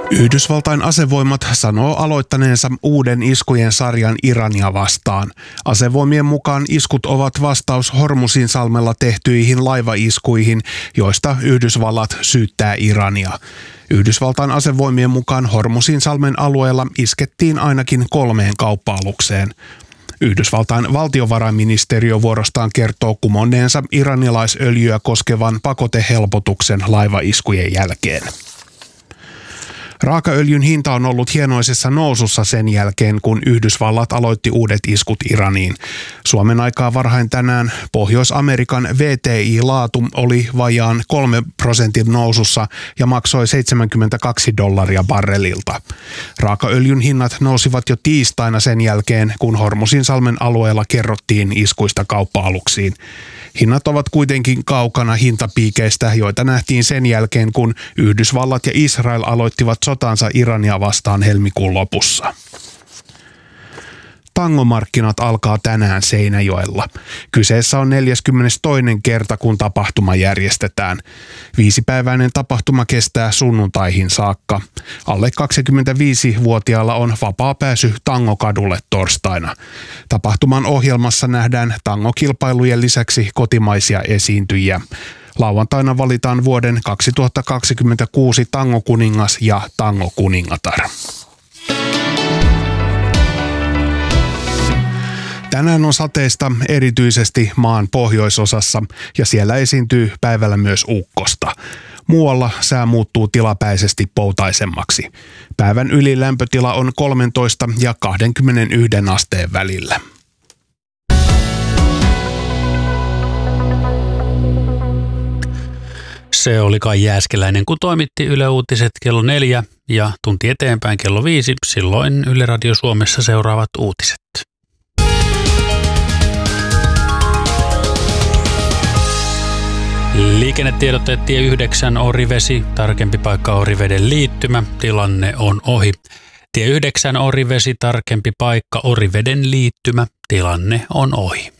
Yhdysvaltain asevoimat sanoo aloittaneensa uuden iskujen sarjan Irania vastaan. Asevoimien mukaan iskut ovat vastaus Hormuzinsalmella tehtyihin laivaiskuihin, joista Yhdysvallat syyttää Irania. Yhdysvaltain asevoimien mukaan Hormuzinsalmen alueella iskettiin ainakin 3 kauppa-alukseen. Yhdysvaltain valtiovarainministeriö vuorostaan kertoo kumonneensa iranilaisöljyä koskevan pakotehelpotuksen laivaiskujen jälkeen. Raakaöljyn hinta on ollut hienoisessa nousussa sen jälkeen, kun Yhdysvallat aloitti uudet iskut Iraniin. Suomen aikaa varhain tänään Pohjois-Amerikan WTI-laatu oli vajaan 3% nousussa ja maksoi $72 barrelilta. Raakaöljyn hinnat nousivat jo tiistaina sen jälkeen, kun Hormuzinsalmen alueella kerrottiin iskuista kauppa-aluksiin. Hinnat ovat kuitenkin kaukana hintapiikeistä, joita nähtiin sen jälkeen, kun Yhdysvallat ja Israel aloittivat sotansa Irania vastaan helmikuun lopussa. Tangomarkkinat alkaa tänään Seinäjoella. Kyseessä on 42. kerta, kun tapahtuma järjestetään. 5-päiväinen tapahtuma kestää sunnuntaihin saakka. Alle 25-vuotiaalla on vapaa pääsy Tangokadulle torstaina. Tapahtuman ohjelmassa nähdään tangokilpailujen lisäksi kotimaisia esiintyjiä. Lauantaina valitaan vuoden 2026 tangokuningas ja tangokuningatar. Tänään on sateista erityisesti maan pohjoisosassa ja siellä esiintyy päivällä myös ukkosta. Muualla sää muuttuu tilapäisesti poutaisemmaksi. Päivän ylilämpötila on 13 ja 21 asteen välillä. Se oli Kai Jääskeläinen, kun toimitti Yle Uutiset kello 4 ja tunti eteenpäin kello 5. Silloin Yle Radio Suomessa seuraavat uutiset. Liikennetiedotteet tie 9 Orivesi, tarkempi paikka Oriveden liittymä, tilanne on ohi. Tie 9 Orivesi, tarkempi paikka Oriveden liittymä, tilanne on ohi.